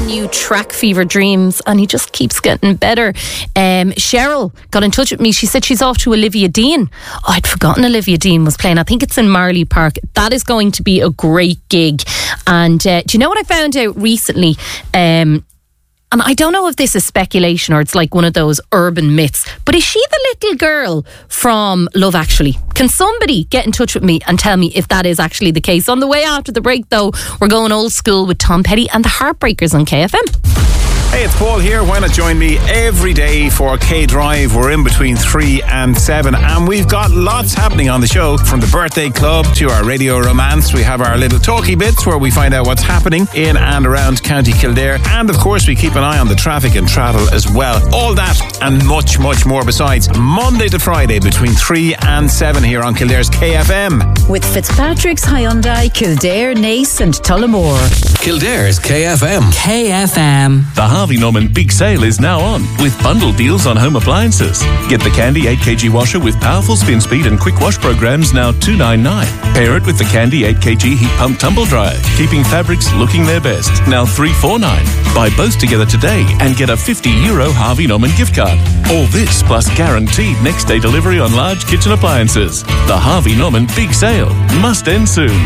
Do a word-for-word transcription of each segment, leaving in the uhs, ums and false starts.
brand new track, Fever Dreams, and he just keeps getting better. Um, Cheryl got in touch with me. She said she's off to Olivia Dean. Oh, I'd forgotten Olivia Dean was playing. I think it's in Marley Park. That is going to be a great gig. And uh, do you know what I found out recently? Um, and I don't know if this is speculation or it's like one of those urban myths, but is she the little girl from Love Actually? Can somebody get in touch with me and tell me if that is actually the case? On the way after the break, though, we're going old school with Tom Petty and the Heartbreakers on K F M. Hey, it's Paul here. Why not join me every day for K Drive? We're in between three and seven, and we've got lots happening on the show. From the birthday club to our radio romance, we have our little talky bits where we find out what's happening in and around County Kildare, and of course we keep an eye on the traffic and travel as well. All that and much, much more besides, Monday to Friday between three and seven here on Kildare's K F M. With Fitzpatrick's Hyundai, Kildare, Naas and Tullamore. Kildare's K F M. K F M. The Harvey Norman Big Sale is now on with bundle deals on home appliances. Get the Candy eight kilogram washer with powerful spin speed and quick wash programs now two ninety-nine. Pair it with the Candy eight kilogram heat pump tumble dryer, keeping fabrics looking their best, now three forty-nine. Buy both together today and get a fifty euro Harvey Norman gift card. All this plus guaranteed next day delivery on large kitchen appliances. The Harvey Norman Big Sale must end soon.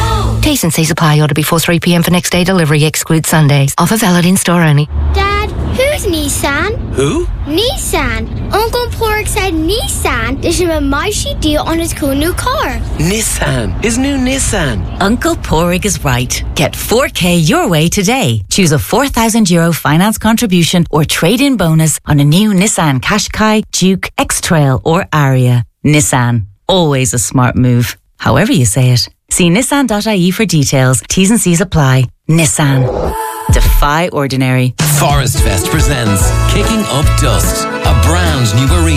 T's and C's apply. Order before three p.m. for next day delivery. Exclude Sundays. Offer valid in store only. Dad, who's Nissan? Who? Nissan. Uncle Pork said Nissan. There's a mighty deal on his cool new car. Nissan. Is new Nissan. Uncle Porig is right. Get four K your way today. Choose a four thousand euro finance contribution or trade-in bonus on a new Nissan Qashqai, Duke, X-Trail or Aria. Nissan. Always a smart move. However you say it. See nissan dot I E for details. T's and C's apply. Nissan. Defy ordinary. Forest Fest presents Kicking Up Dust, a brand new arena.